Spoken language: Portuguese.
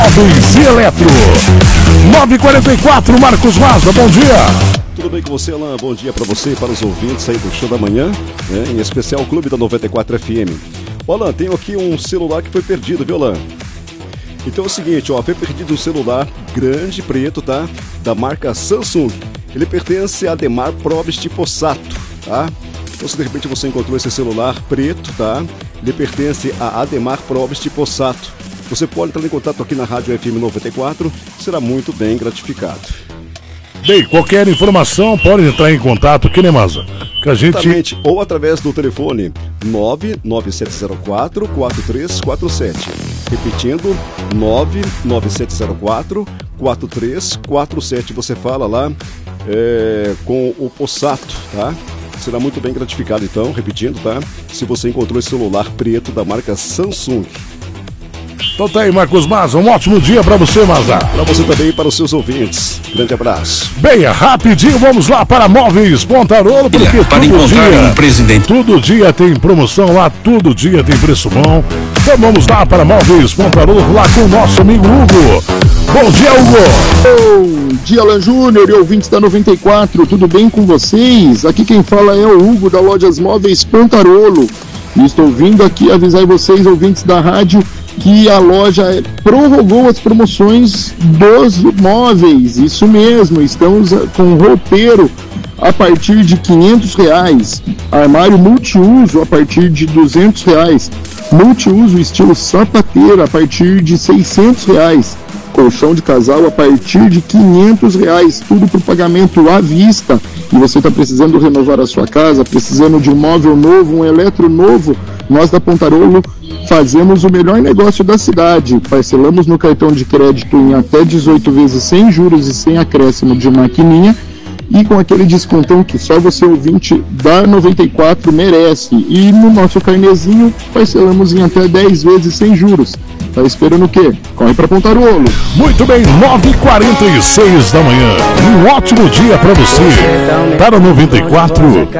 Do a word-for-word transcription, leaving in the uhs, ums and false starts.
Móveis e Eletro. nove e quarenta e quatro, Marcos Maza, bom dia. Tudo bem com você, Alain? Bom dia para você e para os ouvintes aí do Show da Manhã, né? Em especial o Clube da noventa e quatro F M. Ô, Alain, tenho aqui um celular que foi perdido, viu, Alain? Então é o seguinte, ó, foi perdido um celular grande, preto, tá? Da marca Samsung. Ele pertence a Ademar Probst Possato, tá? Então se de repente você encontrou esse celular preto, tá? Ele pertence a Ademar Probst Possato. Você pode entrar em contato aqui na Rádio F M noventa e quatro, será muito bem gratificado. Bem, qualquer informação pode entrar em contato aqui, né, Maza? Que a gente... Exatamente, ou através do telefone nove nove sete zero quatro, quatro três quatro sete. Repetindo, nove nove sete zero quatro, quatro três quatro sete. Você fala lá é, com o Possato, tá? Será muito bem gratificado, então, repetindo, tá? Se você encontrou esse celular preto da marca Samsung. Então tá aí, Marcos Maza, um ótimo dia pra você, Maza. Pra você também e para os seus ouvintes. Grande abraço. Bem, rapidinho, vamos lá para Móveis Pontarolo, porque Para todo encontrar dia, um presidente. todo dia tem promoção lá, todo dia tem preço bom. Então vamos lá para Móveis Pontarolo, lá com o nosso amigo Hugo. Bom dia, Hugo. Bom dia, Alan Júnior e ouvintes da noventa e quatro, tudo bem com vocês? Aqui quem fala é o Hugo da Lojas Móveis Pontarolo. E estou vindo aqui avisar vocês, ouvintes da rádio, que a loja prorrogou as promoções dos móveis. Isso mesmo, estamos com roupeiro a partir de quinhentos reais, armário multiuso a partir de duzentos reais, multiuso estilo sapateiro a partir de seiscentos reais, colchão de casal a partir de quinhentos reais, tudo por pagamento à vista. E você está precisando renovar a sua casa, precisando de um móvel novo, um eletro novo, nós da Pontarolo fazemos o melhor negócio da cidade. Parcelamos no cartão de crédito em até dezoito vezes sem juros e sem acréscimo de maquininha, e com aquele descontão que só você, ouvinte da noventa e quatro, merece. E no nosso carnezinho parcelamos em até dez vezes sem juros. Tá esperando o quê? Corre pra Pontarolo. Muito bem, nove e quarenta e seis da manhã. Um ótimo dia pra você. Para noventa e quatro,